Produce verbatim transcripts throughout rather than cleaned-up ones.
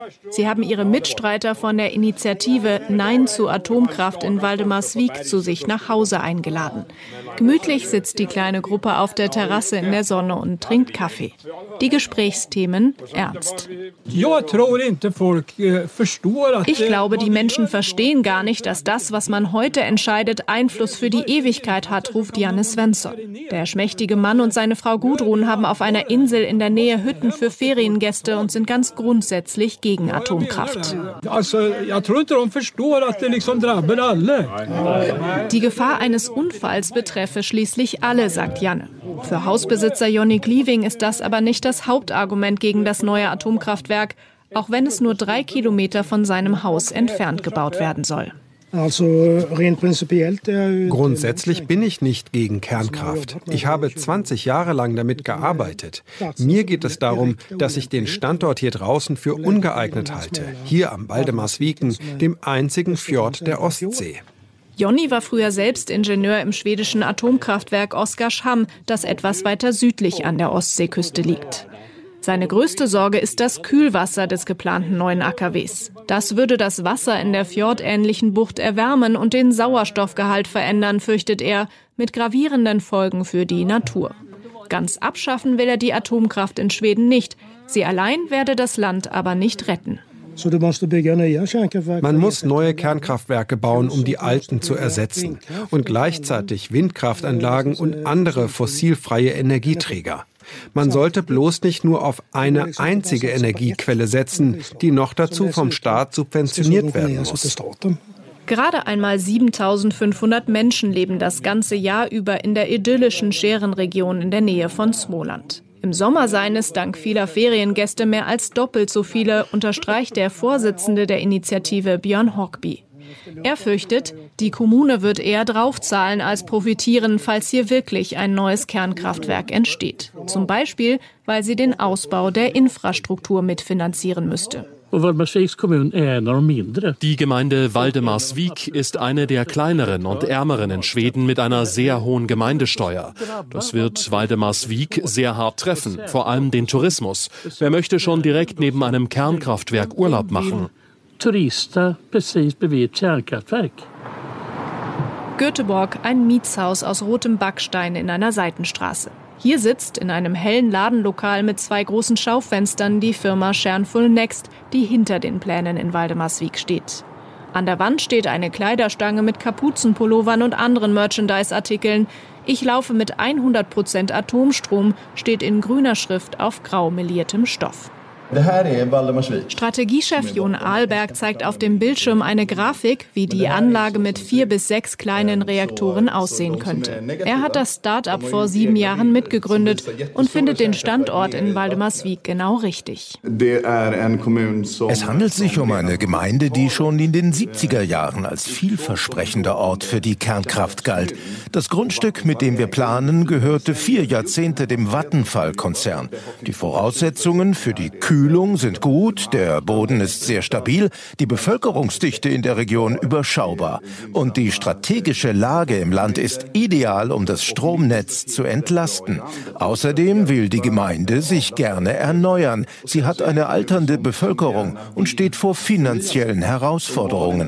Sie haben ihre Mitstreiter von der Initiative Nein zu Atomkraft in Valdemarsvik zu sich nach Hause eingeladen. Gemütlich sitzt die kleine Gruppe auf der Terrasse in der Sonne und trinkt Kaffee. Die Gesprächsthemen ernst. Ich glaube, die Menschen verstehen gar nicht, dass das, was man heute entscheidet, Einfluss für die Ewigkeit hat, ruft Janne Svensson. Der schmächtige Mann und seine Frau Gudrun haben auf einer Insel in der Nähe Hütten für Feriengäste und sind ganz grundsätzlich gegen gegen Atomkraft. Die Gefahr eines Unfalls betreffe schließlich alle, sagt Janne. Für Hausbesitzer Jonny Glieving ist das aber nicht das Hauptargument gegen das neue Atomkraftwerk, auch wenn es nur drei Kilometer von seinem Haus entfernt gebaut werden soll. Grundsätzlich bin ich nicht gegen Kernkraft. Ich habe zwanzig Jahre lang damit gearbeitet. Mir geht es darum, dass ich den Standort hier draußen für ungeeignet halte. Hier am Valdemarsviken, dem einzigen Fjord der Ostsee. Jonny war früher selbst Ingenieur im schwedischen Atomkraftwerk Oskarshamn, das etwas weiter südlich an der Ostseeküste liegt. Seine größte Sorge ist das Kühlwasser des geplanten neuen A K Ws. Das würde das Wasser in der fjordähnlichen Bucht erwärmen und den Sauerstoffgehalt verändern, fürchtet er, mit gravierenden Folgen für die Natur. Ganz abschaffen will er die Atomkraft in Schweden nicht. Sie allein werde das Land aber nicht retten. Man muss neue Kernkraftwerke bauen, um die alten zu ersetzen. Und gleichzeitig Windkraftanlagen und andere fossilfreie Energieträger. Man sollte bloß nicht nur auf eine einzige Energiequelle setzen, die noch dazu vom Staat subventioniert werden muss. Gerade einmal siebentausendfünfhundert Menschen leben das ganze Jahr über in der idyllischen Scherenregion in der Nähe von Småland. Im Sommer seien es dank vieler Feriengäste mehr als doppelt so viele, unterstreicht der Vorsitzende der Initiative Björn Hockby. Er fürchtet, die Kommune wird eher draufzahlen als profitieren, falls hier wirklich ein neues Kernkraftwerk entsteht. Zum Beispiel, weil sie den Ausbau der Infrastruktur mitfinanzieren müsste. Die Gemeinde Valdemarsvik ist eine der kleineren und ärmeren in Schweden mit einer sehr hohen Gemeindesteuer. Das wird Valdemarsvik sehr hart treffen, vor allem den Tourismus. Wer möchte schon direkt neben einem Kernkraftwerk Urlaub machen? Turista precis bredvid Kärnkraftwerk. Göteborg, ein Mietshaus aus rotem Backstein in einer Seitenstraße. Hier sitzt in einem hellen Ladenlokal mit zwei großen Schaufenstern die Firma Kärnfull Next, die hinter den Plänen in Valdemarsvik steht. An der Wand steht eine Kleiderstange mit Kapuzenpullovern und anderen Merchandise-Artikeln. Ich laufe mit hundert Prozent Atomstrom, steht in grüner Schrift auf grau meliertem Stoff. Strategiechef Jon Ahlberg zeigt auf dem Bildschirm eine Grafik, wie die Anlage mit vier bis sechs kleinen Reaktoren aussehen könnte. Er hat das Start-up vor sieben Jahren mitgegründet und findet den Standort in Valdemarsvik genau richtig. Es handelt sich um eine Gemeinde, die schon in den siebziger Jahren als vielversprechender Ort für die Kernkraft galt. Das Grundstück, mit dem wir planen, gehörte vier Jahrzehnte dem Vattenfall-Konzern. Die Voraussetzungen für die Kühlung sind gut, der Boden ist sehr stabil, die Bevölkerungsdichte in der Region überschaubar. Und die strategische Lage im Land ist ideal, um das Stromnetz zu entlasten. Außerdem will die Gemeinde sich gerne erneuern. Sie hat eine alternde Bevölkerung und steht vor finanziellen Herausforderungen.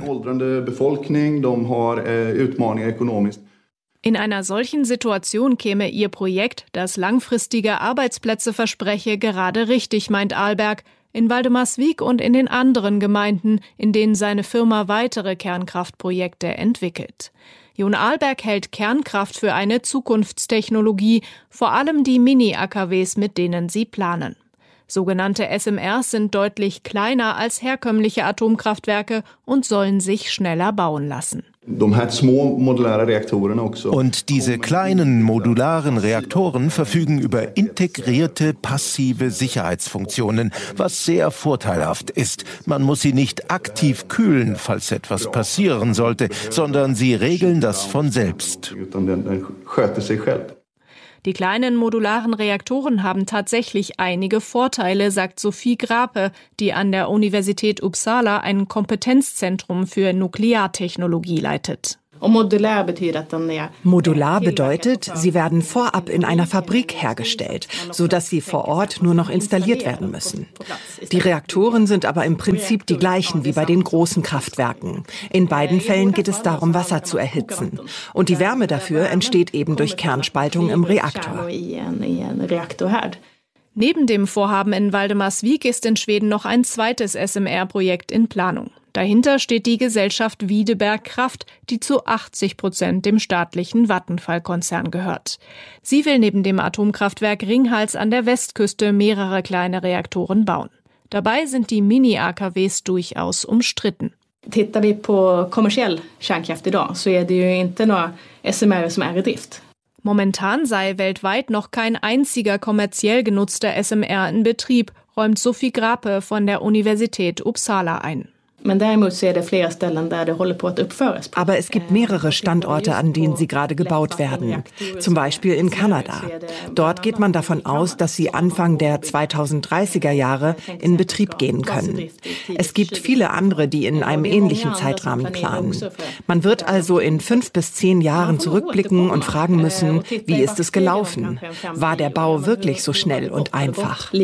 In einer solchen Situation käme ihr Projekt, das langfristige Arbeitsplätze verspreche, gerade richtig, meint Ahlberg, in Valdemarsvik und in den anderen Gemeinden, in denen seine Firma weitere Kernkraftprojekte entwickelt. Jon Ahlberg hält Kernkraft für eine Zukunftstechnologie, vor allem die Mini-A K Ws, mit denen sie planen. Sogenannte S M Rs sind deutlich kleiner als herkömmliche Atomkraftwerke und sollen sich schneller bauen lassen. Und diese kleinen modularen Reaktoren verfügen über integrierte passive Sicherheitsfunktionen, was sehr vorteilhaft ist. Man muss sie nicht aktiv kühlen, falls etwas passieren sollte, sondern sie regeln das von selbst. Die kleinen modularen Reaktoren haben tatsächlich einige Vorteile, sagt Sophie Grape, die an der Universität Uppsala ein Kompetenzzentrum für Nukleartechnologie leitet. Modular bedeutet, sie werden vorab in einer Fabrik hergestellt, sodass sie vor Ort nur noch installiert werden müssen. Die Reaktoren sind aber im Prinzip die gleichen wie bei den großen Kraftwerken. In beiden Fällen geht es darum, Wasser zu erhitzen. Und die Wärme dafür entsteht eben durch Kernspaltung im Reaktor. Neben dem Vorhaben in Valdemarsvik ist in Schweden noch ein zweites S M R-Projekt in Planung. Dahinter steht die Gesellschaft Videberg Kraft, die zu achtzig Prozent dem staatlichen Vattenfall-Konzern gehört. Sie will neben dem Atomkraftwerk Ringhals an der Westküste mehrere kleine Reaktoren bauen. Dabei sind die Mini-A K Ws durchaus umstritten. Tittar vi på kommersiell kärnkraft idag så är det ju inte några S M R som är i drift. Momentan sei weltweit noch kein einziger kommerziell genutzter S M R in Betrieb, räumt Sophie Grape von der Universität Uppsala ein. Aber es gibt mehrere Standorte, an denen sie gerade gebaut werden. Zum Beispiel in Kanada. Dort geht man davon aus, dass sie Anfang der zweitausenddreißiger Jahre in Betrieb gehen können. Es gibt viele andere, die in einem ähnlichen Zeitrahmen planen. Man wird also in fünf bis zehn Jahren zurückblicken und fragen müssen, wie ist es gelaufen? War der Bau wirklich so schnell und einfach?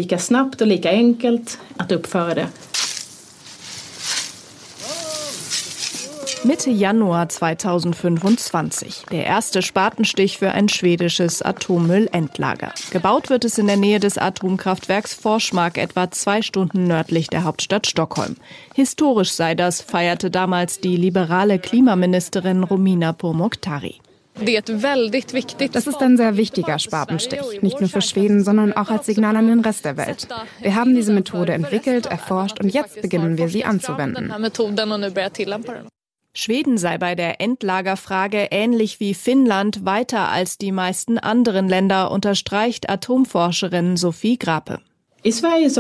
Mitte Januar zweitausendfünfundzwanzig. Der erste Spatenstich für ein schwedisches Atommüllendlager. Gebaut wird es in der Nähe des Atomkraftwerks Forsmark, etwa zwei Stunden nördlich der Hauptstadt Stockholm. Historisch sei das, feierte damals die liberale Klimaministerin Romina Pourmokhtari. Das ist ein sehr wichtiger Spatenstich, nicht nur für Schweden, sondern auch als Signal an den Rest der Welt. Wir haben diese Methode entwickelt, erforscht und jetzt beginnen wir sie anzuwenden. Schweden sei bei der Endlagerfrage ähnlich wie Finnland weiter als die meisten anderen Länder, unterstreicht Atomforscherin Sophie Grape. In Schweden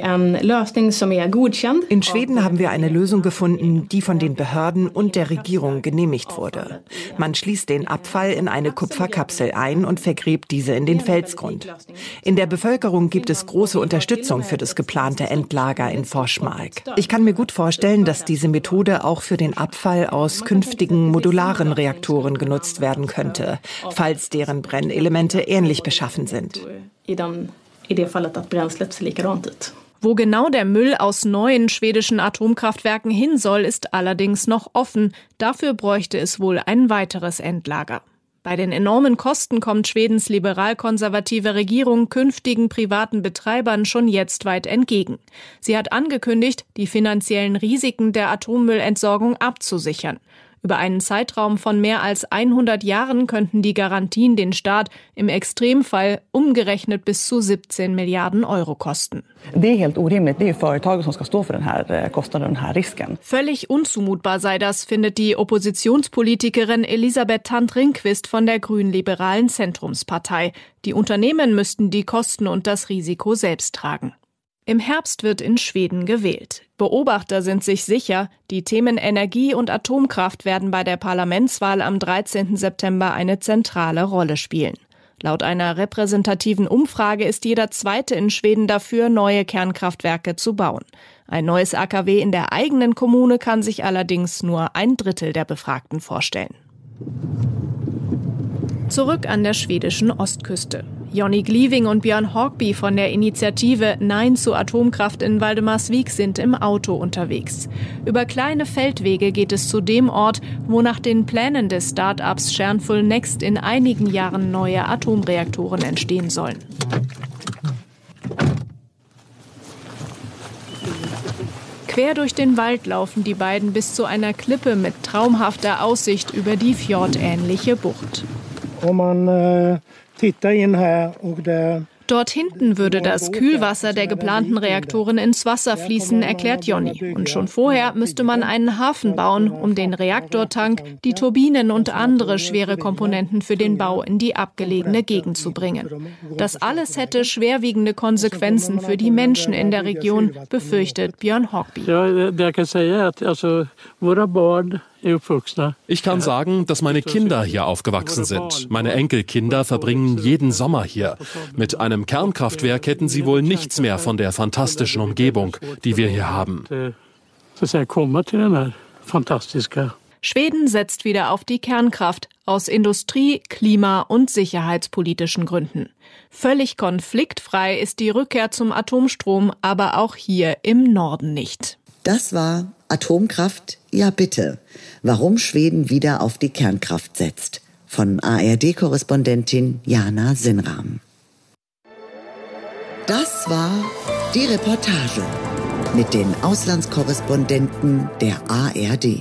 haben wir eine Lösung gefunden, die von den Behörden und der Regierung genehmigt wurde. Man schließt den Abfall in eine Kupferkapsel ein und vergräbt diese in den Felsgrund. In der Bevölkerung gibt es große Unterstützung für das geplante Endlager in Forsmark. Ich kann mir gut vorstellen, dass diese Methode auch für den Abfall aus künftigen modularen Reaktoren genutzt werden könnte, falls deren Brennelemente ähnlich beschaffen sind. I det fallet att bränslet ser likadant ut. Wo genau der Müll aus neuen schwedischen Atomkraftwerken hin soll, ist allerdings noch offen. Dafür bräuchte es wohl ein weiteres Endlager. Bei den enormen Kosten kommt Schwedens liberal-konservative Regierung künftigen privaten Betreibern schon jetzt weit entgegen. Sie hat angekündigt, die finanziellen Risiken der Atommüllentsorgung abzusichern. Über einen Zeitraum von mehr als hundert Jahren könnten die Garantien den Staat im Extremfall umgerechnet bis zu siebzehn Milliarden Euro kosten. Völlig unzumutbar sei das, findet die Oppositionspolitikerin Elisabeth Thand-Ringqvist von der grünliberalen Zentrumspartei. Die Unternehmen müssten die Kosten und das Risiko selbst tragen. Im Herbst wird in Schweden gewählt. Beobachter sind sich sicher, die Themen Energie und Atomkraft werden bei der Parlamentswahl am dreizehnten September eine zentrale Rolle spielen. Laut einer repräsentativen Umfrage ist jeder Zweite in Schweden dafür, neue Kernkraftwerke zu bauen. Ein neues A K W in der eigenen Kommune kann sich allerdings nur ein Drittel der Befragten vorstellen. Zurück an der schwedischen Ostküste. Jonny Gliwing und Björn Håkby von der Initiative Nein zu Atomkraft in Valdemarsvik sind im Auto unterwegs. Über kleine Feldwege geht es zu dem Ort, wo nach den Plänen des Start-ups Kärnfull Next in einigen Jahren neue Atomreaktoren entstehen sollen. Quer durch den Wald laufen die beiden bis zu einer Klippe mit traumhafter Aussicht über die fjordähnliche Bucht. Om man äh, tittar in här och det Dort hinten würde das Kühlwasser der geplanten Reaktoren ins Wasser fließen, erklärt Jonny. Und schon vorher müsste man einen Hafen bauen, um den Reaktortank, die Turbinen und andere schwere Komponenten für den Bau in die abgelegene Gegend zu bringen. Das alles hätte schwerwiegende Konsequenzen für die Menschen in der Region, befürchtet Björn Håkby. Ich kann sagen, dass meine Kinder hier aufgewachsen sind. Meine Enkelkinder verbringen jeden Sommer hier. Mit einem Kernkraftwerk hätten sie wohl nichts mehr von der fantastischen Umgebung, die wir hier haben. Schweden setzt wieder auf die Kernkraft, aus Industrie-, Klima- und sicherheitspolitischen Gründen. Völlig konfliktfrei ist die Rückkehr zum Atomstrom, aber auch hier im Norden nicht. Das war Atomkraft, ja bitte. Warum Schweden wieder auf die Kernkraft setzt. Von A R D-Korrespondentin Jana Sinnram. Das war die Reportage mit den Auslandskorrespondenten der A R D.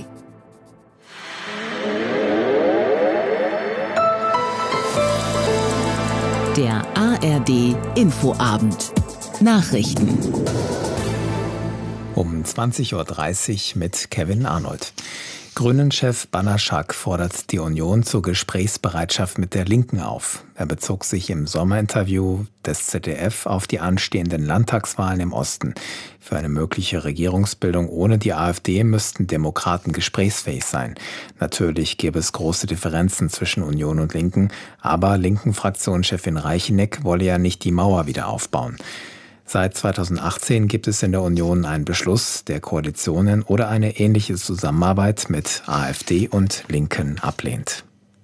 Der A R D Infoabend. Nachrichten. Um zwanzig Uhr dreißig mit Kevin Arnold. Grünen-Chef Banaschak fordert die Union zur Gesprächsbereitschaft mit der Linken auf. Er bezog sich im Sommerinterview des Z D F auf die anstehenden Landtagswahlen im Osten. Für eine mögliche Regierungsbildung ohne die AfD müssten Demokraten gesprächsfähig sein. Natürlich gäbe es große Differenzen zwischen Union und Linken, aber Linken-Fraktionschefin Reicheneck wolle ja nicht die Mauer wieder aufbauen. Seit zweitausendachtzehn gibt es in der Union einen Beschluss, der Koalitionen oder eine ähnliche Zusammenarbeit mit AfD und Linken ablehnt.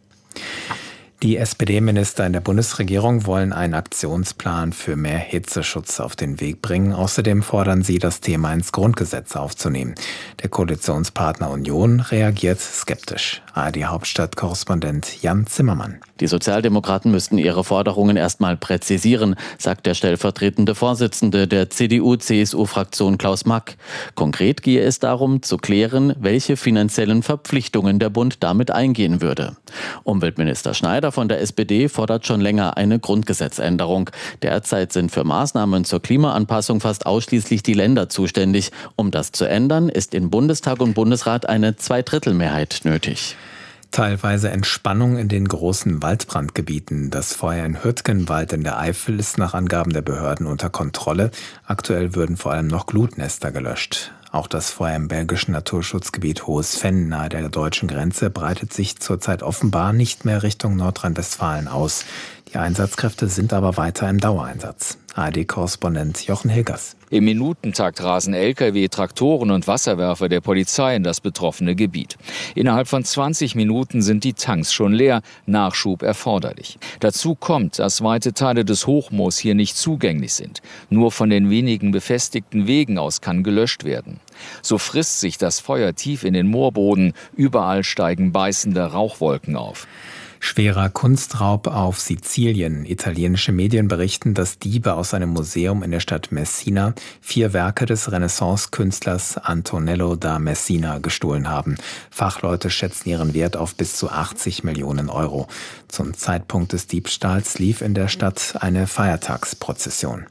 Die S P D-Minister in der Bundesregierung wollen einen Aktionsplan für mehr Hitzeschutz auf den Weg bringen. Außerdem fordern sie, das Thema ins Grundgesetz aufzunehmen. Der Koalitionspartner Union reagiert skeptisch. A R D-Hauptstadt-Korrespondent Jan Zimmermann. Die Sozialdemokraten müssten ihre Forderungen erstmal präzisieren, sagt der stellvertretende Vorsitzende der C D U-C S U-Fraktion Klaus Mack. Konkret gehe es darum, zu klären, welche finanziellen Verpflichtungen der Bund damit eingehen würde. Umweltminister Schneider von der S P D fordert schon länger eine Grundgesetzänderung. Derzeit sind für Maßnahmen zur Klimaanpassung fast ausschließlich die Länder zuständig. Um das zu ändern, ist in Bundestag und Bundesrat eine Zweidrittelmehrheit nötig. Teilweise Entspannung in den großen Waldbrandgebieten. Das Feuer in Hürtgenwald in der Eifel ist nach Angaben der Behörden unter Kontrolle. Aktuell würden vor allem noch Glutnester gelöscht. Auch das Feuer im belgischen Naturschutzgebiet Hohes Venn nahe der deutschen Grenze breitet sich zurzeit offenbar nicht mehr Richtung Nordrhein-Westfalen aus. Die Einsatzkräfte sind aber weiter im Dauereinsatz. A R D-Korrespondent Jochen Hilgers. Im Minutentakt rasen L K W, Traktoren und Wasserwerfer der Polizei in das betroffene Gebiet. Innerhalb von zwanzig Minuten sind die Tanks schon leer, Nachschub erforderlich. Dazu kommt, dass weite Teile des Hochmoos hier nicht zugänglich sind. Nur von den wenigen befestigten Wegen aus kann gelöscht werden. So frisst sich das Feuer tief in den Moorboden, überall steigen beißende Rauchwolken auf. Schwerer Kunstraub auf Sizilien. Italienische Medien berichten, dass Diebe aus einem Museum in der Stadt Messina vier Werke des Renaissance-Künstlers Antonello da Messina gestohlen haben. Fachleute schätzen ihren Wert auf bis zu achtzig Millionen Euro. Zum Zeitpunkt des Diebstahls lief in der Stadt eine Feiertagsprozession.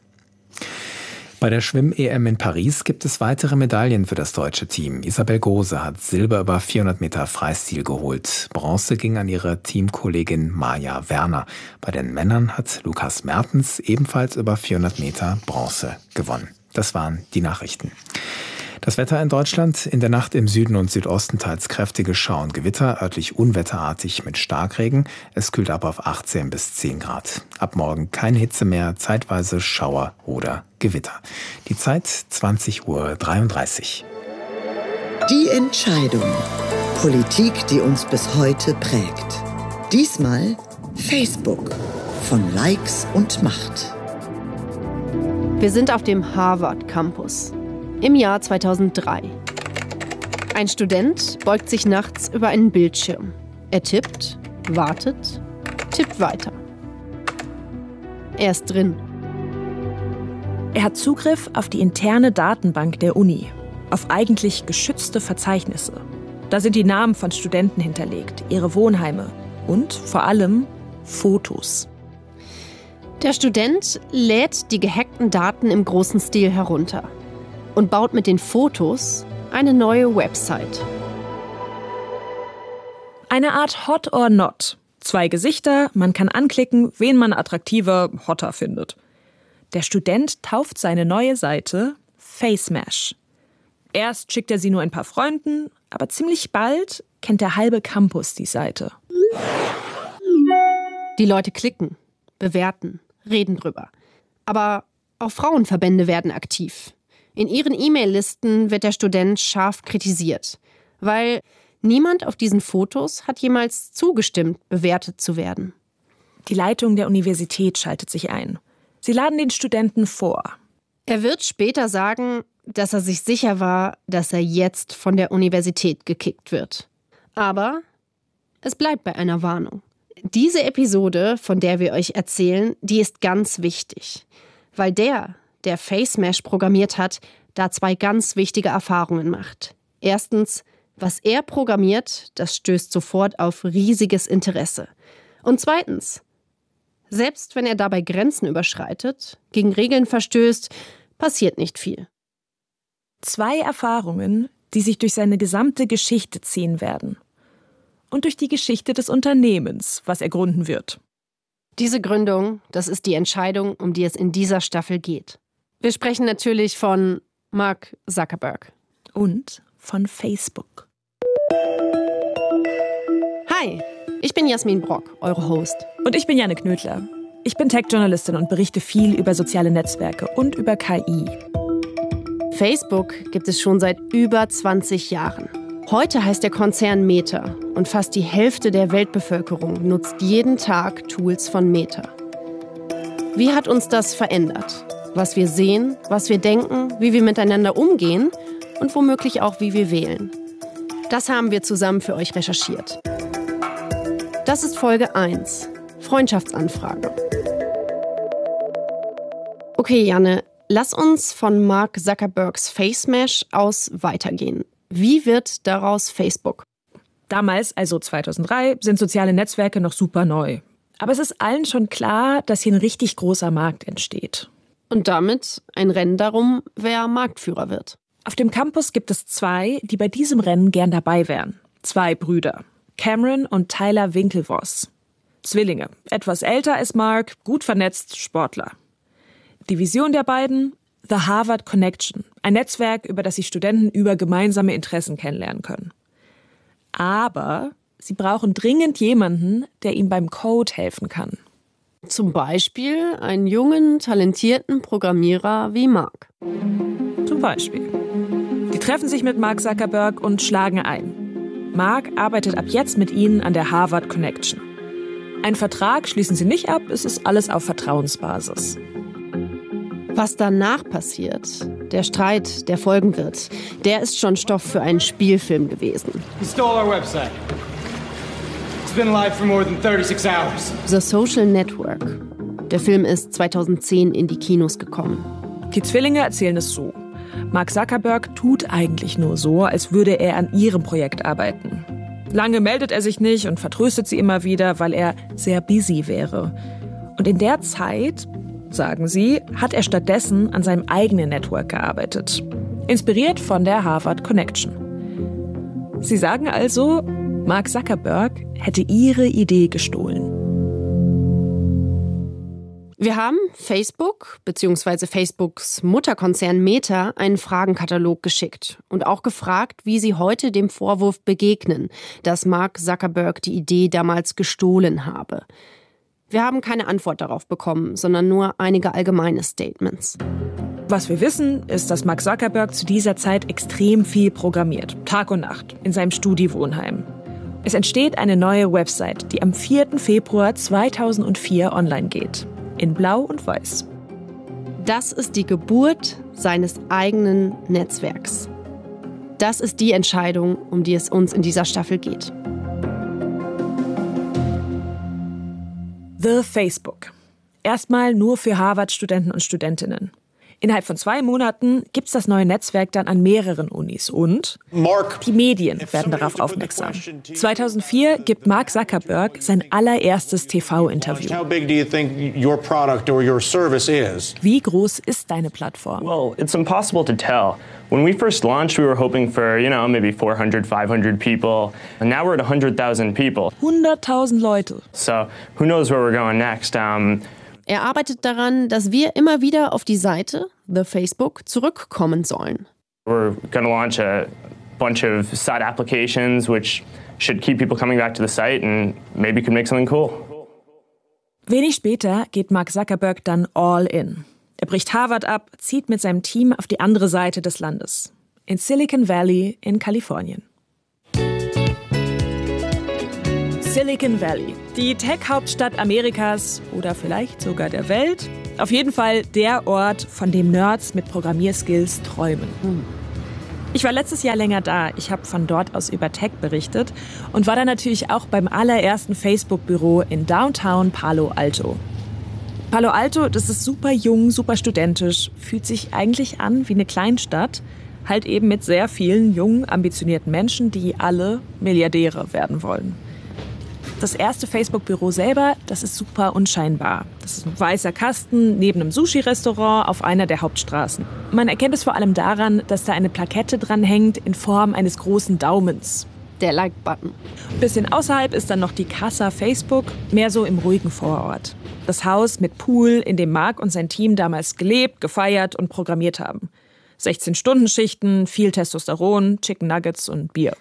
Bei der Schwimm-E M in Paris gibt es weitere Medaillen für das deutsche Team. Isabel Gose hat Silber über vierhundert Meter Freistil geholt. Bronze ging an ihre Teamkollegin Maja Werner. Bei den Männern hat Lukas Mertens ebenfalls über vierhundert Meter Bronze gewonnen. Das waren die Nachrichten. Das Wetter in Deutschland: in der Nacht im Süden und Südosten teils kräftige Schau- und Gewitter, örtlich unwetterartig mit Starkregen. Es kühlt ab auf achtzehn bis zehn Grad. Ab morgen keine Hitze mehr, zeitweise Schauer oder Gewitter. Die Zeit zwanzig Uhr dreiunddreißig. Die Entscheidung. Politik, die uns bis heute prägt. Diesmal Facebook. Von Likes und Macht. Wir sind auf dem Harvard Campus. Im Jahr zweitausenddrei. Ein Student beugt sich nachts über einen Bildschirm. Er tippt, wartet, tippt weiter. Er ist drin. Er hat Zugriff auf die interne Datenbank der Uni, auf eigentlich geschützte Verzeichnisse. Da sind die Namen von Studenten hinterlegt, ihre Wohnheime und vor allem Fotos. Der Student lädt die gehackten Daten im großen Stil herunter und baut mit den Fotos eine neue Website. Eine Art Hot or Not. Zwei Gesichter, man kann anklicken, wen man attraktiver, hotter findet. Der Student tauft seine neue Seite FaceMash. Erst schickt er sie nur ein paar Freunden, aber ziemlich bald kennt der halbe Campus die Seite. Die Leute klicken, bewerten, reden drüber. Aber auch Frauenverbände werden aktiv. In ihren E-Mail-Listen wird der Student scharf kritisiert, weil Niemand auf diesen Fotos hat jemals zugestimmt, bewertet zu werden. Die Leitung der Universität schaltet sich ein. Sie laden den Studenten vor. Er wird später sagen, dass er sich sicher war, dass er jetzt von der Universität gekickt wird. Aber es bleibt bei einer Warnung. Diese Episode, von der wir euch erzählen, die ist ganz wichtig. Weil der, der FaceMesh programmiert hat, da zwei ganz wichtige Erfahrungen macht. Erstens, was er programmiert, das stößt sofort auf riesiges Interesse. Und zweitens, selbst wenn er dabei Grenzen überschreitet, gegen Regeln verstößt, passiert nicht viel. Zwei Erfahrungen, die sich durch seine gesamte Geschichte ziehen werden. Und durch die Geschichte des Unternehmens, was er gründen wird. Diese Gründung, das ist die Entscheidung, um die es in dieser Staffel geht. Wir sprechen natürlich von Mark Zuckerberg. Und von Facebook. Hi, ich bin Jasmin Brock, eure Host. Und ich bin Janne Knödler. Ich bin Tech-Journalistin und berichte viel über soziale Netzwerke und über K I. Facebook gibt es schon seit über zwanzig Jahren. Heute heißt der Konzern Meta und fast die Hälfte der Weltbevölkerung nutzt jeden Tag Tools von Meta. Wie hat uns das verändert? Was wir sehen, was wir denken, wie wir miteinander umgehen und womöglich auch, wie wir wählen. Das haben wir zusammen für euch recherchiert. Das ist Folge eins, Freundschaftsanfrage. Okay, Janne, lass uns von Mark Zuckerbergs FaceMesh aus weitergehen. Wie wird daraus Facebook? Damals, also zweitausenddrei, sind soziale Netzwerke noch super neu. Aber es ist allen schon klar, dass hier ein richtig großer Markt entsteht. Und damit ein Rennen darum, wer Marktführer wird. Auf dem Campus gibt es zwei, die bei diesem Rennen gern dabei wären. Zwei Brüder, Cameron und Tyler Winklevoss. Zwillinge, etwas älter als Mark, gut vernetzt, Sportler. Die Vision der beiden? The Harvard Connection, ein Netzwerk, über das sich Studenten über gemeinsame Interessen kennenlernen können. Aber sie brauchen dringend jemanden, der ihnen beim Code helfen kann. Zum Beispiel einen jungen, talentierten Programmierer wie Mark. Zum Beispiel. Die treffen sich mit Mark Zuckerberg und schlagen ein. Mark arbeitet ab jetzt mit ihnen an der Harvard Connection. Einen Vertrag schließen sie nicht ab, es ist alles auf Vertrauensbasis. Was danach passiert, der Streit, der folgen wird, der ist schon Stoff für einen Spielfilm gewesen. He stole our website. It's been live for more than thirty-six hours. The Social Network. Der Film ist zweitausendzehn in die Kinos gekommen. Die Zwillinge erzählen es so. Mark Zuckerberg tut eigentlich nur so, als würde er an ihrem Projekt arbeiten. Lange meldet er sich nicht und vertröstet sie immer wieder, weil er sehr busy wäre. Und in der Zeit, sagen sie, hat er stattdessen an seinem eigenen Network gearbeitet. Inspiriert von der Harvard Connection. Sie sagen also, Mark Zuckerberg hätte ihre Idee gestohlen. Wir haben Facebook bzw. Facebooks Mutterkonzern Meta einen Fragenkatalog geschickt und auch gefragt, wie sie heute dem Vorwurf begegnen, dass Mark Zuckerberg die Idee damals gestohlen habe. Wir haben keine Antwort darauf bekommen, sondern nur einige allgemeine Statements. Was wir wissen, ist, dass Mark Zuckerberg zu dieser Zeit extrem viel programmiert, Tag und Nacht, in seinem Studi-Wohnheim. Es entsteht eine neue Website, die am vierten Februar zweitausendvier online geht. In Blau und Weiß. Das ist die Geburt seines eigenen Netzwerks. Das ist die Entscheidung, um die es uns in dieser Staffel geht. The Facebook. Erstmal nur für Harvard-Studenten und Studentinnen. Innerhalb von zwei Monaten gibt es das neue Netzwerk dann an mehreren Unis und Mark, die Medien werden darauf aufmerksam. zweitausendvier gibt Mark Zuckerberg sein allererstes T V-Interview. Wie groß ist deine Plattform? Well, it's impossible to tell. When we first launched, we were hoping for, you know, maybe four hundred, five hundred people. And now we're at one hundred thousand people. hunderttausend Leute. So, who knows where we're going next? Um, Er arbeitet daran, dass wir immer wieder auf die Seite, The Facebook, zurückkommen sollen. We're going to launch a bunch of side applications which should keep people coming back to the site and maybe could make something cool. Wenig später geht Mark Zuckerberg dann all in. Er bricht Harvard ab, zieht mit seinem Team auf die andere Seite des Landes. In Silicon Valley in Kalifornien. Silicon Valley, die Tech-Hauptstadt Amerikas oder vielleicht sogar der Welt. Auf jeden Fall der Ort, von dem Nerds mit Programmierskills träumen. Ich war letztes Jahr länger da. Ich habe von dort aus über Tech berichtet und war dann natürlich auch beim allerersten Facebook-Büro in Downtown Palo Alto. Palo Alto, das ist super jung, super studentisch, fühlt sich eigentlich an wie eine Kleinstadt, halt eben mit sehr vielen jungen, ambitionierten Menschen, die alle Milliardäre werden wollen. Das erste Facebook-Büro selber, das ist super unscheinbar. Das ist ein weißer Kasten neben einem Sushi-Restaurant auf einer der Hauptstraßen. Man erkennt es vor allem daran, dass da eine Plakette dran hängt in Form eines großen Daumens. Der Like-Button. Ein bisschen außerhalb ist dann noch die Casa Facebook, mehr so im ruhigen Vorort. Das Haus mit Pool, in dem Mark und sein Team damals gelebt, gefeiert und programmiert haben. sechzehn-Stunden-Schichten, viel Testosteron, Chicken Nuggets und Bier.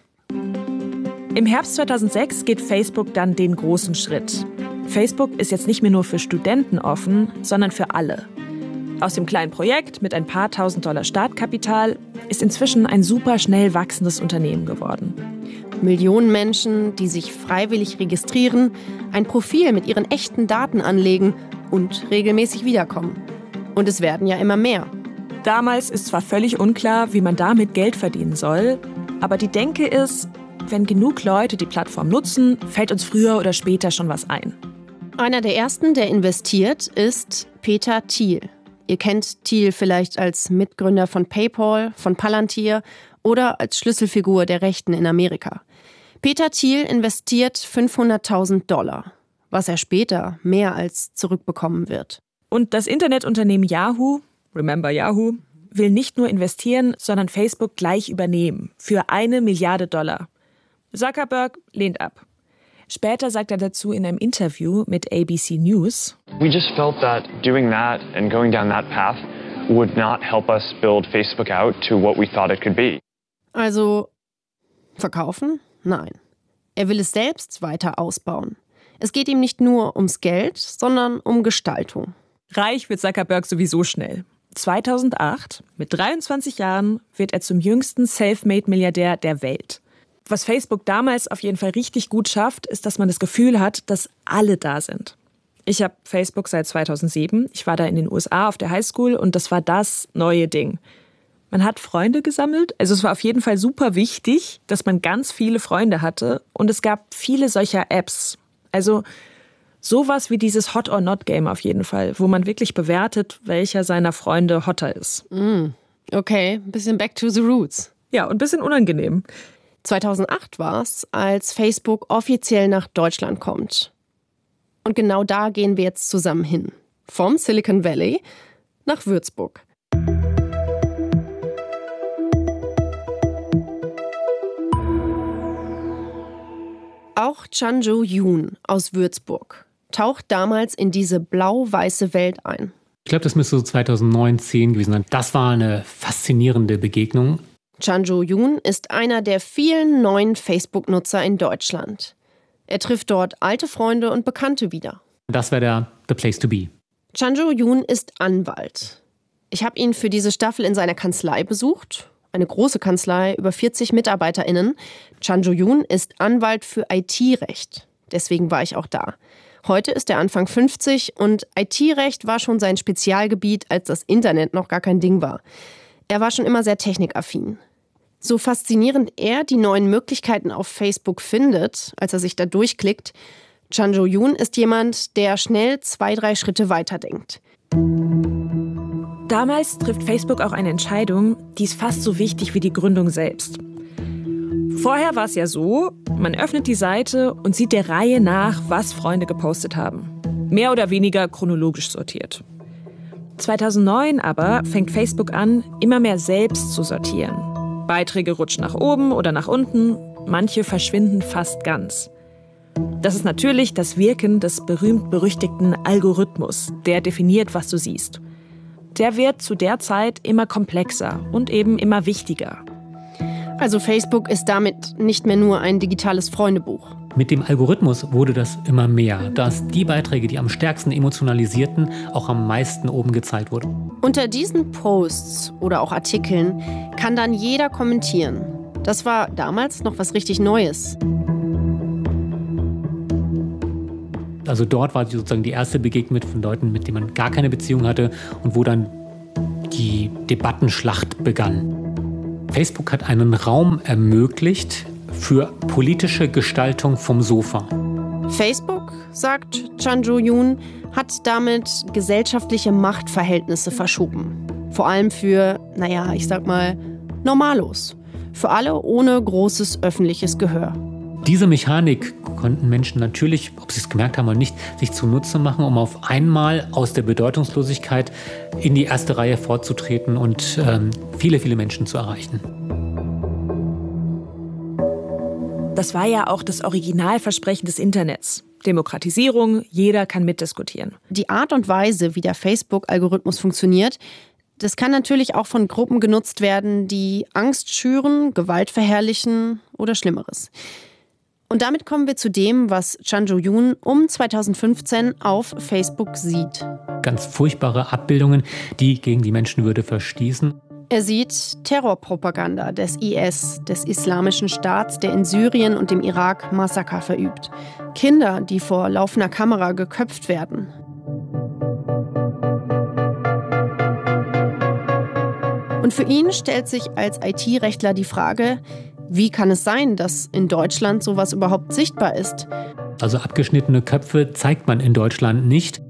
Im Herbst zweitausendsechs geht Facebook dann den großen Schritt. Facebook ist jetzt nicht mehr nur für Studenten offen, sondern für alle. Aus dem kleinen Projekt mit ein paar tausend Dollar Startkapital ist inzwischen ein super schnell wachsendes Unternehmen geworden. Millionen Menschen, die sich freiwillig registrieren, ein Profil mit ihren echten Daten anlegen und regelmäßig wiederkommen. Und es werden ja immer mehr. Damals ist zwar völlig unklar, wie man damit Geld verdienen soll, aber die Denke ist, wenn genug Leute die Plattform nutzen, fällt uns früher oder später schon was ein. Einer der ersten, der investiert, ist Peter Thiel. Ihr kennt Thiel vielleicht als Mitgründer von PayPal, von Palantir oder als Schlüsselfigur der Rechten in Amerika. Peter Thiel investiert fünfhunderttausend Dollar, was er später mehr als zurückbekommen wird. Und das Internetunternehmen Yahoo, remember Yahoo, will nicht nur investieren, sondern Facebook gleich übernehmen. Für eine Milliarde Dollar. Zuckerberg lehnt ab. Später sagt er dazu in einem Interview mit A B C News: We just felt that doing that and going down that path would not help us build Facebook out to what we thought it could be. Also verkaufen? Nein. Er will es selbst weiter ausbauen. Es geht ihm nicht nur ums Geld, sondern um Gestaltung. Reich wird Zuckerberg sowieso schnell. zweitausendacht, mit dreiundzwanzig Jahren, wird er zum jüngsten Selfmade-Milliardär der Welt. Was Facebook damals auf jeden Fall richtig gut schafft, ist, dass man das Gefühl hat, dass alle da sind. Ich habe Facebook seit zweitausendsieben. Ich war da in den U S A auf der Highschool und das war das neue Ding. Man hat Freunde gesammelt. Also es war auf jeden Fall super wichtig, dass man ganz viele Freunde hatte. Und es gab viele solcher Apps. Also sowas wie dieses Hot-or-Not-Game auf jeden Fall, wo man wirklich bewertet, welcher seiner Freunde hotter ist. Mm, okay, ein bisschen back to the roots. Ja, und ein bisschen unangenehm. zweitausendacht war es, als Facebook offiziell nach Deutschland kommt. Und genau da gehen wir jetzt zusammen hin. Vom Silicon Valley nach Würzburg. Auch Chanjo Yoon aus Würzburg taucht damals in diese blau-weiße Welt ein. Ich glaube, das müsste so zweitausendneun, zehn gewesen sein. Das war eine faszinierende Begegnung. Chanjo Yoon ist einer der vielen neuen Facebook-Nutzer in Deutschland. Er trifft dort alte Freunde und Bekannte wieder. Das wäre der the place to be. Chanjo Yoon ist Anwalt. Ich habe ihn für diese Staffel in seiner Kanzlei besucht. Eine große Kanzlei, über vierzig MitarbeiterInnen. Chanjo Yoon ist Anwalt für I T-Recht. Deswegen war ich auch da. Heute ist er Anfang fünfzig und I T-Recht war schon sein Spezialgebiet, als das Internet noch gar kein Ding war. Er war schon immer sehr technikaffin. So faszinierend er die neuen Möglichkeiten auf Facebook findet, als er sich da durchklickt, Chanjo Yoon ist jemand, der schnell zwei, drei Schritte weiterdenkt. Damals trifft Facebook auch eine Entscheidung, die ist fast so wichtig wie die Gründung selbst. Vorher war es ja so, man öffnet die Seite und sieht der Reihe nach, was Freunde gepostet haben. Mehr oder weniger chronologisch sortiert. zweitausendneun aber fängt Facebook an, immer mehr selbst zu sortieren. Beiträge rutschen nach oben oder nach unten, manche verschwinden fast ganz. Das ist natürlich das Wirken des berühmt-berüchtigten Algorithmus, der definiert, was du siehst. Der wird zu der Zeit immer komplexer und eben immer wichtiger. Also Facebook ist damit nicht mehr nur ein digitales Freundebuch. Mit dem Algorithmus wurde das immer mehr, dass die Beiträge, die am stärksten emotionalisierten, auch am meisten oben gezeigt wurden. Unter diesen Posts oder auch Artikeln kann dann jeder kommentieren. Das war damals noch was richtig Neues. Also dort war sozusagen die erste Begegnung mit von Leuten, mit denen man gar keine Beziehung hatte und wo dann die Debattenschlacht begann. Facebook hat einen Raum ermöglicht für politische Gestaltung vom Sofa. Facebook, sagt Chan Jo-yoon, hat damit gesellschaftliche Machtverhältnisse verschoben. Vor allem für, naja, ich sag mal, Normalos. Für alle ohne großes öffentliches Gehör. Diese Mechanik konnten Menschen natürlich, ob sie es gemerkt haben oder nicht, sich zunutze machen, um auf einmal aus der Bedeutungslosigkeit in die erste Reihe vorzutreten und ähm, viele, viele Menschen zu erreichen. Das war ja auch das Originalversprechen des Internets. Demokratisierung, jeder kann mitdiskutieren. Die Art und Weise, wie der Facebook-Algorithmus funktioniert, das kann natürlich auch von Gruppen genutzt werden, die Angst schüren, Gewalt verherrlichen oder Schlimmeres. Und damit kommen wir zu dem, was Chan Jo-yoon um zweitausendfünfzehn auf Facebook sieht. Ganz furchtbare Abbildungen, die gegen die Menschenwürde verstießen. Er sieht Terrorpropaganda des I S, des Islamischen Staats, der in Syrien und dem Irak Massaker verübt. Kinder, die vor laufender Kamera geköpft werden. Und für ihn stellt sich als I T-Rechtler die Frage, wie kann es sein, dass in Deutschland sowas überhaupt sichtbar ist? Also abgeschnittene Köpfe zeigt man in Deutschland nicht.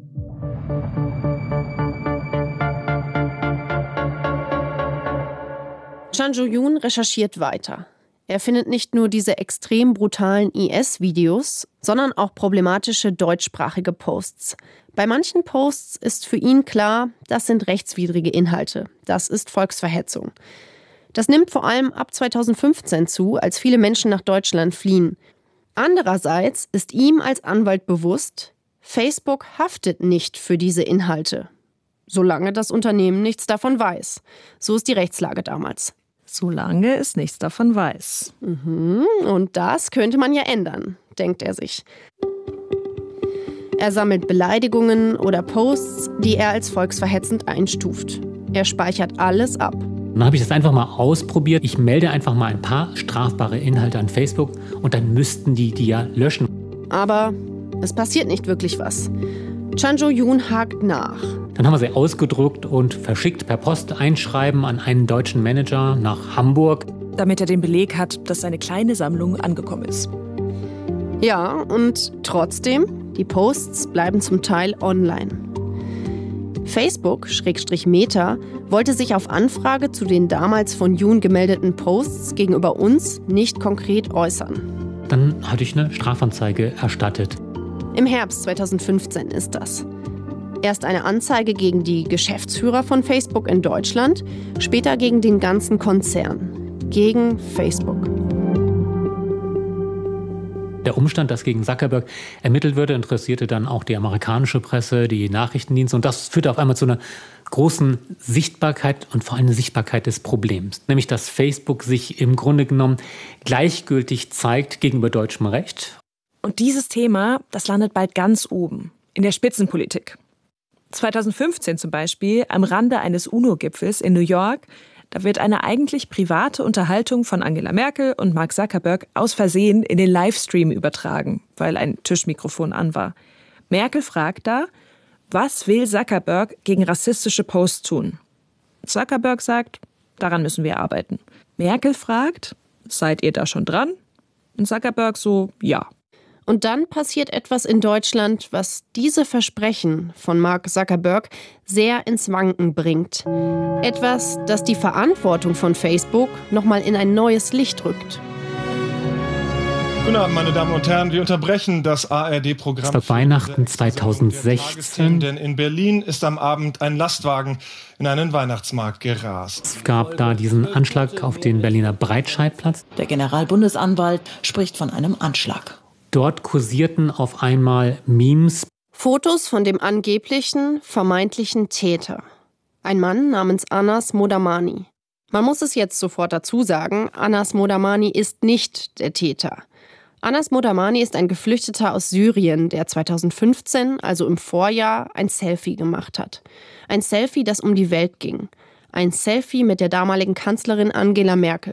Chan Jo-yoon recherchiert weiter. Er findet nicht nur diese extrem brutalen I S-Videos, sondern auch problematische deutschsprachige Posts. Bei manchen Posts ist für ihn klar, das sind rechtswidrige Inhalte. Das ist Volksverhetzung. Das nimmt vor allem ab zweitausendfünfzehn zu, als viele Menschen nach Deutschland fliehen. Andererseits ist ihm als Anwalt bewusst, Facebook haftet nicht für diese Inhalte, solange das Unternehmen nichts davon weiß. So ist die Rechtslage damals. Solange es nichts davon weiß. Mhm, und das könnte man ja ändern, denkt er sich. Er sammelt Beleidigungen oder Posts, die er als volksverhetzend einstuft. Er speichert alles ab. Dann habe ich das einfach mal ausprobiert. Ich melde einfach mal ein paar strafbare Inhalte an Facebook und dann müssten die die ja löschen. Aber es passiert nicht wirklich was. Chan Jo-yoon hakt nach. Dann haben wir sie ausgedruckt und verschickt per Post einschreiben an einen deutschen Manager nach Hamburg. Damit er den Beleg hat, dass seine kleine Sammlung angekommen ist. Ja, und trotzdem, die Posts bleiben zum Teil online. Facebook-Meta wollte sich auf Anfrage zu den damals von Yoon gemeldeten Posts gegenüber uns nicht konkret äußern. Dann hatte ich eine Strafanzeige erstattet. Im Herbst zweitausendfünfzehn ist das. Erst eine Anzeige gegen die Geschäftsführer von Facebook in Deutschland, später gegen den ganzen Konzern. Gegen Facebook. Der Umstand, dass gegen Zuckerberg ermittelt würde, interessierte dann auch die amerikanische Presse, die Nachrichtendienste. Und das führte auf einmal zu einer großen Sichtbarkeit und vor allem eine Sichtbarkeit des Problems. Nämlich, dass Facebook sich im Grunde genommen gleichgültig zeigt gegenüber deutschem Recht. Und dieses Thema, das landet bald ganz oben, in der Spitzenpolitik. zweitausendfünfzehn zum Beispiel, am Rande eines UNO-Gipfels in New York, da wird eine eigentlich private Unterhaltung von Angela Merkel und Mark Zuckerberg aus Versehen in den Livestream übertragen, weil ein Tischmikrofon an war. Merkel fragt da, was will Zuckerberg gegen rassistische Posts tun? Zuckerberg sagt, daran müssen wir arbeiten. Merkel fragt, seid ihr da schon dran? Und Zuckerberg so, ja. Und dann passiert etwas in Deutschland, was diese Versprechen von Mark Zuckerberg sehr ins Wanken bringt. Etwas, das die Verantwortung von Facebook nochmal in ein neues Licht rückt. Guten Abend, meine Damen und Herren. Wir unterbrechen das A R D-Programm. Es war Weihnachten zweitausendsechzehn. Denn in Berlin ist am Abend ein Lastwagen in einen Weihnachtsmarkt gerast. Es gab da diesen Anschlag auf den Berliner Breitscheidplatz. Der Generalbundesanwalt spricht von einem Anschlag. Dort kursierten auf einmal Memes. Fotos von dem angeblichen, vermeintlichen Täter. Ein Mann namens Anas Modamani. Man muss es jetzt sofort dazu sagen, Anas Modamani ist nicht der Täter. Anas Modamani ist ein Geflüchteter aus Syrien, der zweitausendfünfzehn, also im Vorjahr, ein Selfie gemacht hat. Ein Selfie, das um die Welt ging. Ein Selfie mit der damaligen Kanzlerin Angela Merkel.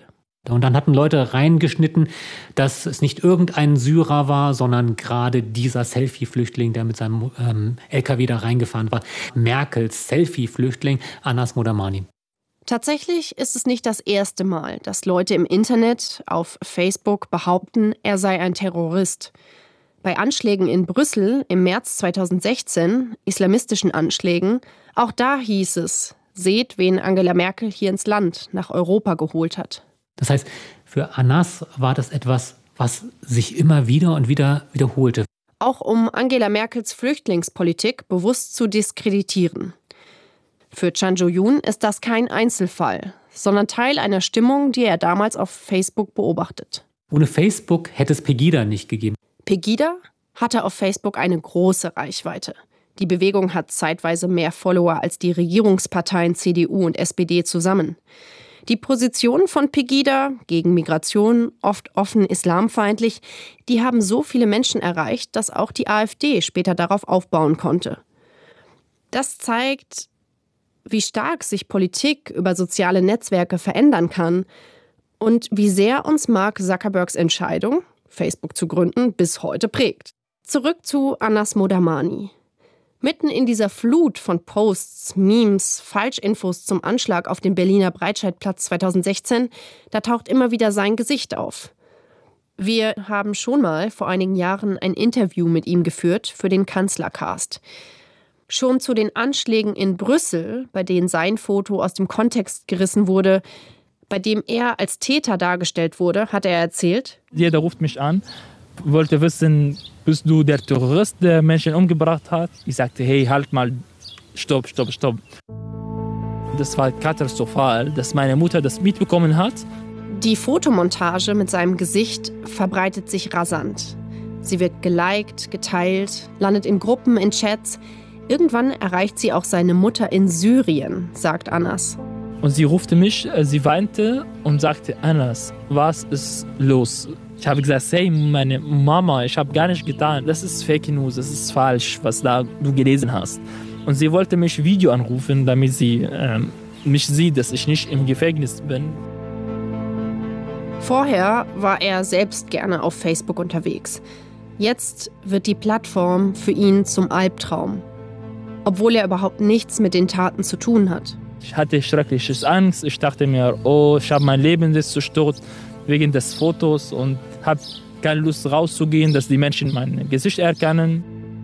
Und dann hatten Leute reingeschnitten, dass es nicht irgendein Syrer war, sondern gerade dieser Selfie-Flüchtling, der mit seinem ähm, L K W da reingefahren war. Merkels Selfie-Flüchtling, Anas Modamani. Tatsächlich ist es nicht das erste Mal, dass Leute im Internet auf Facebook behaupten, er sei ein Terrorist. Bei Anschlägen in Brüssel im März zweitausendsechzehn, islamistischen Anschlägen, auch da hieß es, seht, wen Angela Merkel hier ins Land, nach Europa geholt hat. Das heißt, für Anas war das etwas, was sich immer wieder und wieder wiederholte. Auch um Angela Merkels Flüchtlingspolitik bewusst zu diskreditieren. Für Chan Jo-yoon ist das kein Einzelfall, sondern Teil einer Stimmung, die er damals auf Facebook beobachtet. Ohne Facebook hätte es Pegida nicht gegeben. Pegida hatte auf Facebook eine große Reichweite. Die Bewegung hat zeitweise mehr Follower als die Regierungsparteien C D U und S P D zusammen. Die Positionen von Pegida gegen Migration, oft offen islamfeindlich, die haben so viele Menschen erreicht, dass auch die AfD später darauf aufbauen konnte. Das zeigt, wie stark sich Politik über soziale Netzwerke verändern kann und wie sehr uns Mark Zuckerbergs Entscheidung, Facebook zu gründen, bis heute prägt. Zurück zu Anas Modamani. Mitten in dieser Flut von Posts, Memes, Falschinfos zum Anschlag auf dem Berliner Breitscheidplatz zweitausendsechzehn, da taucht immer wieder sein Gesicht auf. Wir haben schon mal vor einigen Jahren ein Interview mit ihm geführt für den Kanzlercast. Schon zu den Anschlägen in Brüssel, bei denen sein Foto aus dem Kontext gerissen wurde, bei dem er als Täter dargestellt wurde, hat er erzählt: Jeder ruft mich an, wollte wissen, bist du der Terrorist, der Menschen umgebracht hat? Ich sagte, hey, halt mal, stopp, stopp, stopp. Das war katastrophal, dass meine Mutter das mitbekommen hat. Die Fotomontage mit seinem Gesicht verbreitet sich rasant. Sie wird geliked, geteilt, landet in Gruppen, in Chats. Irgendwann erreicht sie auch seine Mutter in Syrien, sagt Anas. Und sie rufte mich, sie weinte und sagte, Anas, was ist los? Ich habe gesagt, hey, meine Mama, ich habe gar nicht getan. Das ist Fake News, das ist falsch, was da du gelesen hast. Und sie wollte mich Video anrufen, damit sie äh, mich sieht, dass ich nicht im Gefängnis bin. Vorher war er selbst gerne auf Facebook unterwegs. Jetzt wird die Plattform für ihn zum Albtraum. Obwohl er überhaupt nichts mit den Taten zu tun hat. Ich hatte schreckliche Angst. Ich dachte mir, oh, ich habe mein Leben jetzt zerstört wegen des Fotos und habe keine Lust rauszugehen, dass die Menschen mein Gesicht erkennen.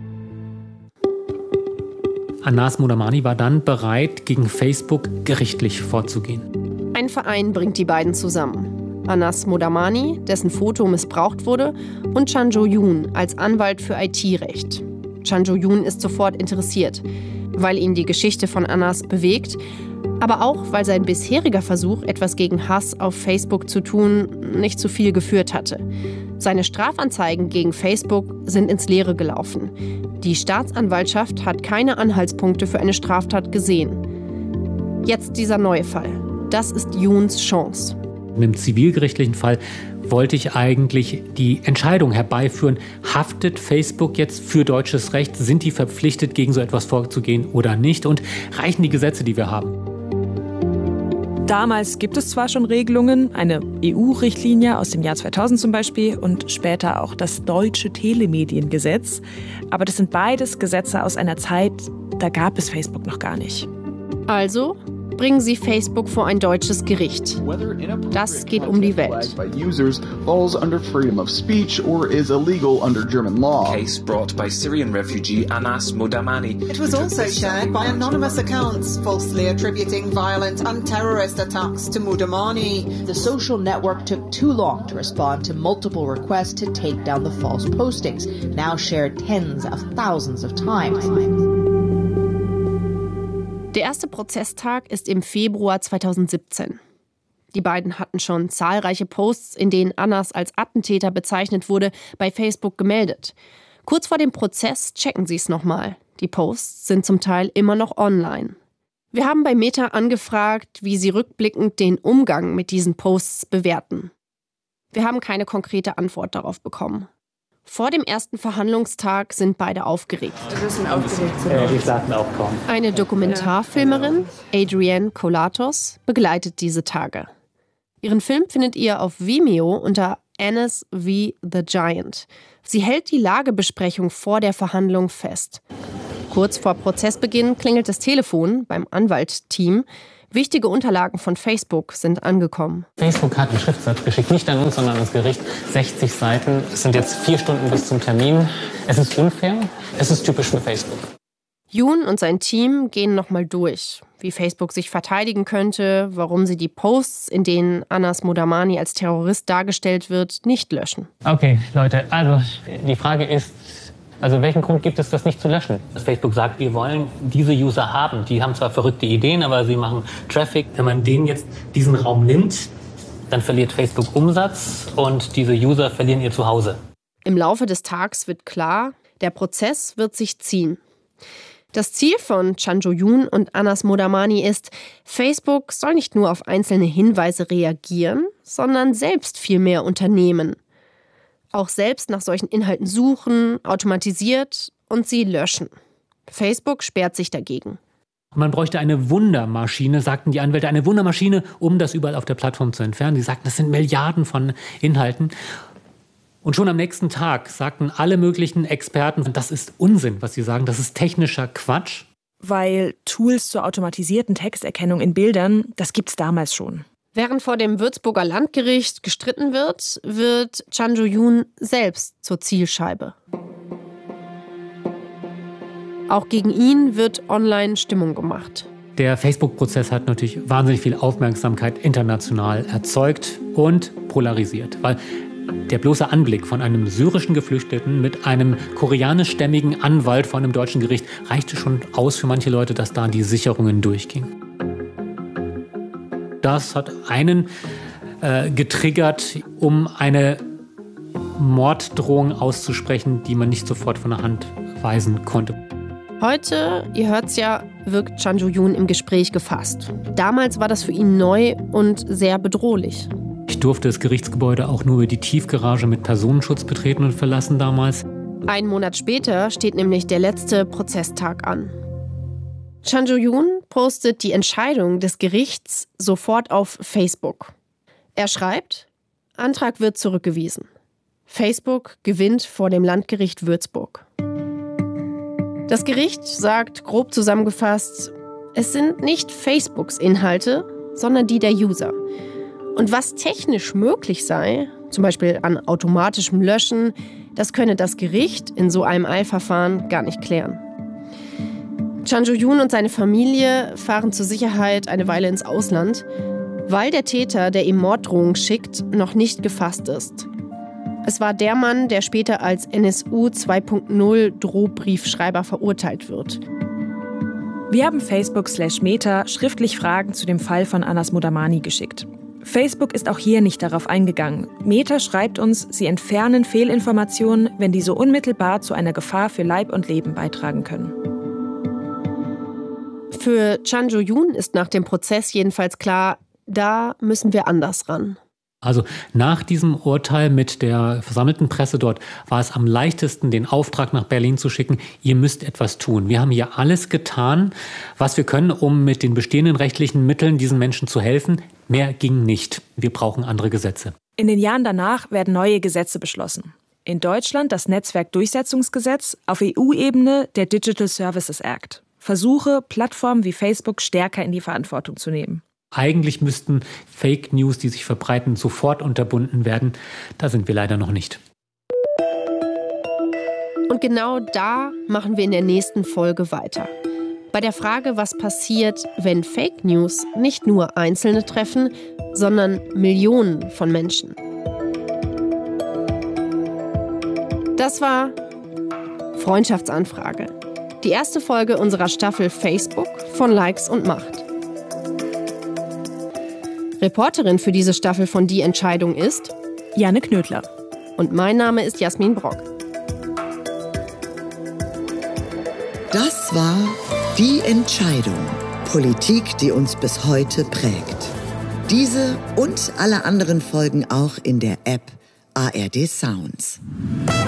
Anas Modamani war dann bereit, gegen Facebook gerichtlich vorzugehen. Ein Verein bringt die beiden zusammen. Anas Modamani, dessen Foto missbraucht wurde, und Chan Jo-yoon als Anwalt für I T-Recht. Chan Jo-yoon ist sofort interessiert, weil ihn die Geschichte von Anas bewegt, aber auch, weil sein bisheriger Versuch, etwas gegen Hass auf Facebook zu tun, nicht zu viel geführt hatte. Seine Strafanzeigen gegen Facebook sind ins Leere gelaufen. Die Staatsanwaltschaft hat keine Anhaltspunkte für eine Straftat gesehen. Jetzt dieser neue Fall. Das ist Yoons Chance. Im zivilgerichtlichen Fall wollte ich eigentlich die Entscheidung herbeiführen, haftet Facebook jetzt für deutsches Recht? Sind die verpflichtet, gegen so etwas vorzugehen oder nicht? Und reichen die Gesetze, die wir haben? Damals gibt es zwar schon Regelungen, eine E U-Richtlinie aus dem Jahr zweitausend zum Beispiel und später auch das deutsche Telemediengesetz, aber das sind beides Gesetze aus einer Zeit, da gab es Facebook noch gar nicht. Also bringen sie Facebook vor ein deutsches Gericht. Das geht um die Welt. Case brought by Syrian refugee Anas Modamani. It was also shared by anonymous accounts, falsely attributing violent and terrorist attacks to Modamani. The social network took too long to respond to multiple requests to take down the false postings, now shared tens of thousands of times. Der erste Prozesstag ist im Februar zweitausendsiebzehn. Die beiden hatten schon zahlreiche Posts, in denen Anas als Attentäter bezeichnet wurde, bei Facebook gemeldet. Kurz vor dem Prozess checken sie es nochmal. Die Posts sind zum Teil immer noch online. Wir haben bei Meta angefragt, wie sie rückblickend den Umgang mit diesen Posts bewerten. Wir haben keine konkrete Antwort darauf bekommen. Vor dem ersten Verhandlungstag sind beide aufgeregt. Äh, wir sagten auch kaum. Eine Dokumentarfilmerin, Adrienne Kolatos, begleitet diese Tage. Ihren Film findet ihr auf Vimeo unter Anas v. The Giant. Sie hält die Lagebesprechung vor der Verhandlung fest. Kurz vor Prozessbeginn klingelt das Telefon beim Anwaltsteam. Wichtige Unterlagen von Facebook sind angekommen. Facebook hat einen Schriftsatz geschickt, nicht an uns, sondern an das Gericht. sechzig Seiten. Es sind jetzt vier Stunden bis zum Termin. Es ist unfair. Es ist typisch für Facebook. Yoon und sein Team gehen nochmal durch, wie Facebook sich verteidigen könnte, warum sie die Posts, in denen Anas Modamani als Terrorist dargestellt wird, nicht löschen. Okay, Leute, also die Frage ist, also welchen Grund gibt es, das nicht zu löschen? Dass Facebook sagt, wir wollen diese User haben. Die haben zwar verrückte Ideen, aber sie machen Traffic. Wenn man denen jetzt diesen Raum nimmt, dann verliert Facebook Umsatz und diese User verlieren ihr Zuhause. Im Laufe des Tages wird klar, der Prozess wird sich ziehen. Das Ziel von Chan Jo-yoon und Anas Modamani ist, Facebook soll nicht nur auf einzelne Hinweise reagieren, sondern selbst viel mehr unternehmen. Auch selbst nach solchen Inhalten suchen, automatisiert und sie löschen. Facebook sperrt sich dagegen. Man bräuchte eine Wundermaschine, sagten die Anwälte, eine Wundermaschine, um das überall auf der Plattform zu entfernen. Sie sagten, das sind Milliarden von Inhalten. Und schon am nächsten Tag sagten alle möglichen Experten, das ist Unsinn, was sie sagen, das ist technischer Quatsch. Weil Tools zur automatisierten Texterkennung in Bildern, das gibt's damals schon. Während vor dem Würzburger Landgericht gestritten wird, wird Chan Jo-yoon selbst zur Zielscheibe. Auch gegen ihn wird online Stimmung gemacht. Der Facebook-Prozess hat natürlich wahnsinnig viel Aufmerksamkeit international erzeugt und polarisiert, weil der bloße Anblick von einem syrischen Geflüchteten mit einem koreanischstämmigen Anwalt vor einem deutschen Gericht reichte schon aus für manche Leute, dass da die Sicherungen durchgingen. Das hat einen äh, getriggert, um eine Morddrohung auszusprechen, die man nicht sofort von der Hand weisen konnte. Heute, ihr hört's ja, wirkt Chan Jo-yoon im Gespräch gefasst. Damals war das für ihn neu und sehr bedrohlich. Ich durfte das Gerichtsgebäude auch nur über die Tiefgarage mit Personenschutz betreten und verlassen damals. Einen Monat später steht nämlich der letzte Prozesstag an. Chan Jo-yoon postet die Entscheidung des Gerichts sofort auf Facebook. Er schreibt, Antrag wird zurückgewiesen. Facebook gewinnt vor dem Landgericht Würzburg. Das Gericht sagt grob zusammengefasst, es sind nicht Facebooks Inhalte, sondern die der User. Und was technisch möglich sei, zum Beispiel an automatischem Löschen, das könne das Gericht in so einem Eilverfahren gar nicht klären. Chan Jo-yoon und seine Familie fahren zur Sicherheit eine Weile ins Ausland, weil der Täter, der ihm Morddrohungen schickt, noch nicht gefasst ist. Es war der Mann, der später als N S U zwei Punkt null Drohbriefschreiber verurteilt wird. Wir haben Facebook slash Meta schriftlich Fragen zu dem Fall von Anas Modamani geschickt. Facebook ist auch hier nicht darauf eingegangen. Meta schreibt uns, sie entfernen Fehlinformationen, wenn diese unmittelbar zu einer Gefahr für Leib und Leben beitragen können. Für Chan Jo-yoon ist nach dem Prozess jedenfalls klar, da müssen wir anders ran. Also nach diesem Urteil mit der versammelten Presse dort war es am leichtesten, den Auftrag nach Berlin zu schicken, ihr müsst etwas tun. Wir haben hier alles getan, was wir können, um mit den bestehenden rechtlichen Mitteln diesen Menschen zu helfen. Mehr ging nicht. Wir brauchen andere Gesetze. In den Jahren danach werden neue Gesetze beschlossen. In Deutschland das Netzwerkdurchsetzungsgesetz, auf E U-Ebene der Digital Services Act. Versuche, Plattformen wie Facebook stärker in die Verantwortung zu nehmen. Eigentlich müssten Fake News, die sich verbreiten, sofort unterbunden werden. Da sind wir leider noch nicht. Und genau da machen wir in der nächsten Folge weiter. Bei der Frage, was passiert, wenn Fake News nicht nur Einzelne treffen, sondern Millionen von Menschen. Das war Freundschaftsanfrage. Die erste Folge unserer Staffel Facebook von Likes und Macht. Reporterin für diese Staffel von Die Entscheidung ist Janne Knödler. Und mein Name ist Jasmin Brock. Das war Die Entscheidung. Politik, die uns bis heute prägt. Diese und alle anderen Folgen auch in der App A R D Sounds.